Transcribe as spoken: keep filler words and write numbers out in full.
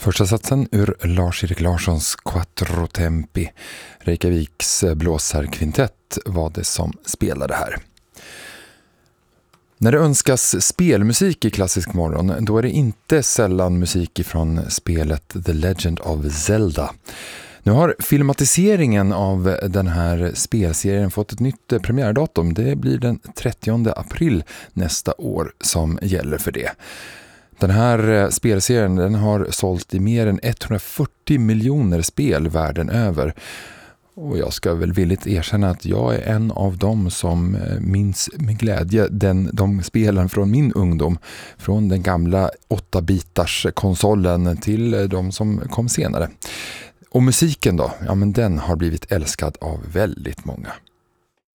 Första satsen ur Lars-Erik Larssons Quattro Tempi, Reykjaviks blåsarkvintett, var det som spelade här. När det önskas spelmusik i klassisk morgon, då är det inte sällan musik ifrån spelet The Legend of Zelda. Nu har filmatiseringen av den här spelserien fått ett nytt premiärdatum. Det blir den trettionde april nästa år som gäller för det. Den här spelserien den har sålt i mer än etthundrafyrtio miljoner spel världen över. Och jag ska väl villigt erkänna att jag är en av dem som minns med glädje den, de spelen från min ungdom. Från den gamla åtta-bitars konsolen till de som kom senare. Och musiken då, ja men den har blivit älskad av väldigt många.